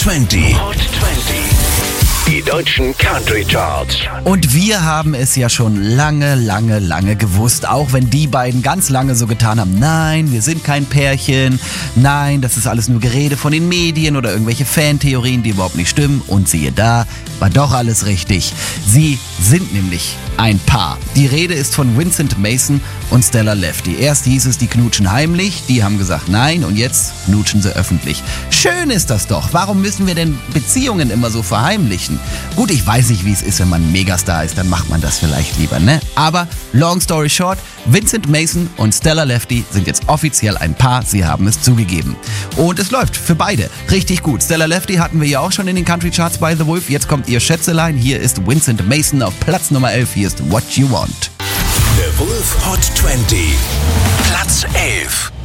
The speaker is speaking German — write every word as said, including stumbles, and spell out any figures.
zwanzig. Hot zwanzig. Die deutschen Country Charts. Und wir haben es ja schon lange, lange, lange gewusst, auch wenn die beiden ganz lange so getan haben, nein, wir sind kein Pärchen, nein, das ist alles nur Gerede von den Medien oder irgendwelche Fantheorien, die überhaupt nicht stimmen. Und siehe da, war doch alles richtig. Sie sind nämlich ein Paar. Die Rede ist von Vincent Mason und Stella Lefty. Erst hieß es, die knutschen heimlich, die haben gesagt nein und jetzt knutschen sie öffentlich. Schön ist das doch. Warum müssen wir denn Beziehungen immer so verheimlichen? Gut, ich weiß nicht, wie es ist, wenn man ein Megastar ist, dann macht man das vielleicht lieber, ne? Aber long story short, Vincent Mason und Stella Lefty sind jetzt offiziell ein Paar, sie haben es zugegeben. Und es läuft für beide richtig gut. Stella Lefty hatten wir ja auch schon in den Country Charts bei The Wolf, jetzt kommt ihr Schätzelein, hier ist Vincent Mason auf Platz Nummer elf, hier ist What You Want. The Wolf Hot zwanzig. Platz elf.